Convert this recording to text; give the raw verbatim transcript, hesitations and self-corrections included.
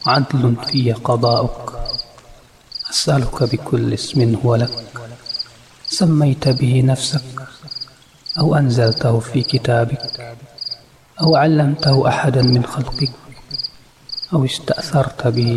عدل في قضاؤك. أسألك بكل اسم هو لك سميت به نفسك أو أنزلته في كتابك أو علمته أحدا من خلقك أو استأثرت به